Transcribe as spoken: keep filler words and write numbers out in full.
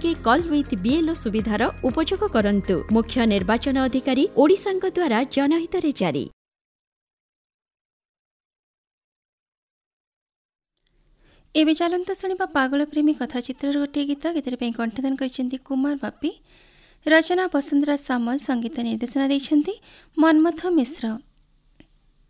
के call with BLO सुविधार उपयोग करंतु। मुख्य निर्वाचन अधिकारी ओडिशांक द्वारा जनहित रे जारी। एबे चलंत शुणा पागल प्रेमी कथाचित्र गोटे गीत गीत कंठदान कर कुमार बापी, रचना बसंतराज सामल, संगीत निर्देशना देइछन्ति मनमथ मिश्र।